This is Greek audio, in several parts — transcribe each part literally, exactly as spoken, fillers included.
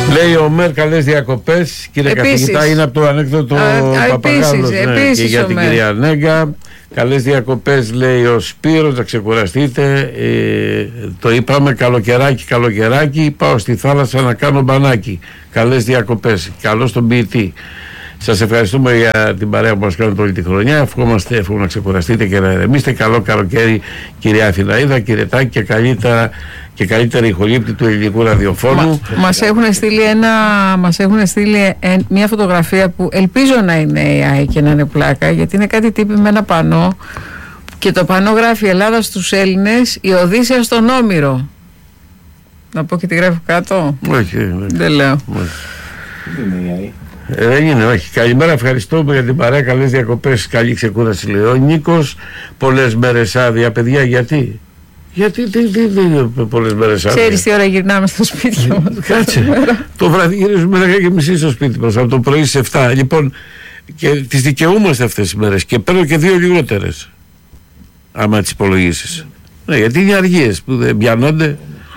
Λέει ο Μέρ, καλές διακοπές. Κύριε Επίσης. καθηγητά, είναι από το ανέκδοτο Παπαγάλος, ναι, επίσης, και για την Μέρ. κυρία Νέγκα. Καλές διακοπές, λέει ο Σπύρος, να ξεκουραστείτε. Ε, το είπαμε, καλοκαιράκι, καλοκαιράκι. Πάω στη θάλασσα να κάνω μπανάκι. Καλές διακοπές. Καλώς τον ποιητή. Σας ευχαριστούμε για την παρέα που μας κάνετε όλη τη χρονιά. Ευχόμαστε, εύχομαι να ξεκουραστείτε και να ηρεμήσετε. Καλό καλοκαίρι, κυρία Αθηναίδα, κύριε Τάκη, και καλύτερα και καλύτερη ηχολήπτη του ελληνικού ραδιοφώνου. Μα, μας έχουν στείλει, ένα, μας έχουν στείλει εν, μια φωτογραφία που ελπίζω να είναι έι άι και να είναι πλάκα, γιατί είναι κάτι τύπη με ένα πανό και το πανό γράφει Ελλάδα στους Έλληνες, η Οδύσσεια στον Όμηρο. Να πω και τι γράφει κάτω. Όχι, όχι. Δεν λέω. Όχι. Ε, δεν είναι, όχι. Καλημέρα, ευχαριστούμε για την παρέα. Καλές διακοπές, καλή ξεκούραση, λέει ο Νίκος. Πολλές μέρες άδεια, παιδιά, γιατί. Γιατί τι, τι, τι, πολλές μέρες άδεια. Ξέρεις τι ώρα γυρνάμε στο σπίτι μας. Κάτσε. Το βράδυ γυρίζουμε δέκα και μισή στο σπίτι μας, από το πρωί σε εφτά. Λοιπόν, και τις δικαιούμαστε αυτές τις μέρες και παίρνω και δύο λιγότερες. Άμα τις υπολογίσεις. Ναι, γιατί είναι αργίες που δεν πιανώνται.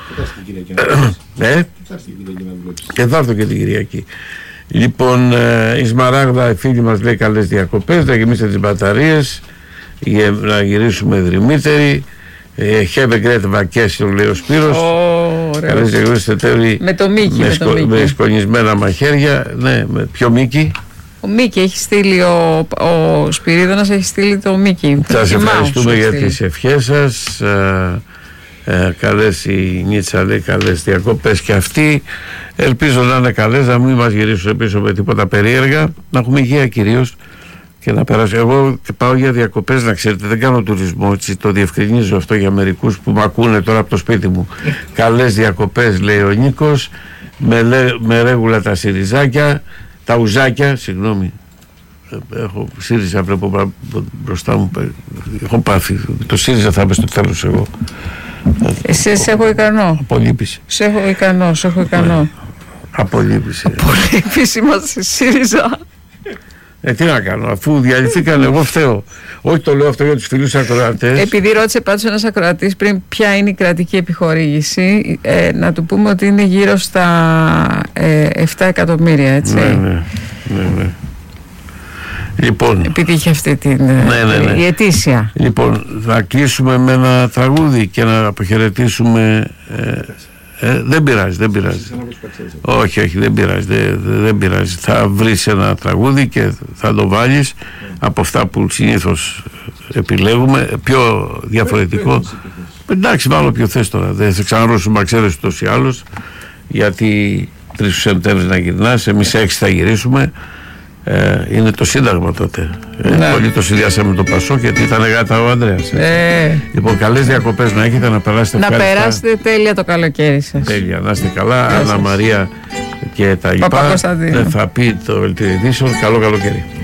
Ε, και θα έρθω και την Κυριακή. Λοιπόν, ε, η Σμαράγδα, η φίλη μας, λέει καλές διακοπές, να γεμίσετε τις μπαταρίες για να γυρίσουμε δρυμύτεροι. ε, Have a great vacation, λέει ο Σπύρος. Oh, καλές διακοπές, τετέρι, με το Μίκη, με, με, σκο, το Μίκη. με σκονισμένα μαχαίρια. Ναι, με ποιο Μίκη? Ο Μίκη έχει στείλει, ο, ο Σπυρίδωνας έχει στείλει το Μίκη. Σας ευχαριστούμε για τις ευχές σας. ε, ε, Καλές η Νίτσα, λέει καλές διακοπές και αυτή. Ελπίζω να είναι καλές, να μην μας γυρίσουν πίσω με τίποτα περίεργα, να έχουμε υγεία κυρίως και να περάσω. Εγώ πάω για διακοπές, να ξέρετε, δεν κάνω τουρισμό, έτσι, το διευκρινίζω αυτό για μερικούς που με ακούνε τώρα από το σπίτι μου. Καλές διακοπές, λέει ο Νίκος, με, λέ, με ρέγουλα τα σιριζάκια, τα ουζάκια, συγγνώμη, έχω ΣΥΡΙΖΑ βλέπω μπροστά μου, έχω πάθει, το ΣΥΡΙΖΑ θα είμαι στο τέλος εγώ. Εσύ σε έχω ικανό. Απολύπηση. Σε έχω ικανό, σε έχω ικανό. Απολύπηση. Απολύπηση είμαστε ΣΥΡΙΖΑ. Ε, τι να κάνω, αφού διαλυθήκαν, εγώ φταίω. Όχι, το λέω αυτό για τους φίλους ακροατές. Επειδή ρώτησε πάντως ένας ακροατής πριν ποια είναι η κρατική επιχορήγηση, ε, να του πούμε ότι είναι γύρω στα ε, επτά εκατομμύρια, έτσι. Ναι, ναι, ναι, ναι. Λοιπόν, επειδή είχε αυτή την ναι, ναι, ναι. η ετήσια. Λοιπόν, θα κλείσουμε με ένα τραγούδι και να αποχαιρετήσουμε. Ε, ε, δεν πειράζει, δεν πειράζει. Όχι, όχι, δεν πειράζει, δεν, δεν πειράζει. Θα βρεις ένα τραγούδι και θα το βάλεις από αυτά που συνήθως επιλέγουμε, πιο διαφορετικό. Εντάξει, βάλω ποιο θες τώρα. Δεν θα ξαναρρώσουμε αξέρες ούτως ή άλλως, γιατί τρεις του Σεπτέμβρη να γυρνάς, εμείς έξι θα γυρίσουμε. Ε, είναι το Σύνταγμα τότε. Ναι. Ε, πολύ το συνδυάσαμε με το Πασόκ, γιατί ήταν γάτα ο Ανδρέας. Ε. Λοιπόν, καλές διακοπές να έχετε, να περάσετε να ευχάριστα. περάσετε τέλεια το καλοκαίρι σας. Τέλεια, να είστε καλά. Άννα Μαρία και τα λοιπά. Παπα-Κωνσταντίνου. Δεν θα πει το Βελτίο Ειδήσεων. Καλό καλοκαίρι.